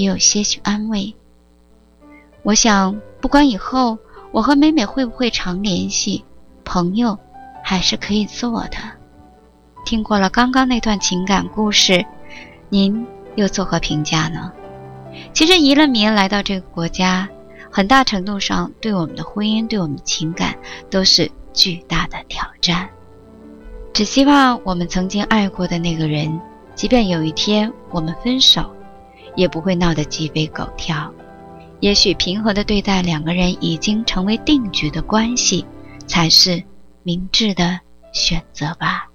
也有些许安慰。我想不管以后我和美美会不会常联系，朋友还是可以做的。听过了刚刚那段情感故事，您又作何评价呢？其实移了民来到这个国家，很大程度上对我们的婚姻，对我们的情感都是巨大的挑战。只希望我们曾经爱过的那个人，即便有一天我们分手，也不会闹得鸡飞狗跳。也许平和地对待两个人已经成为定局的关系，才是明智的选择吧。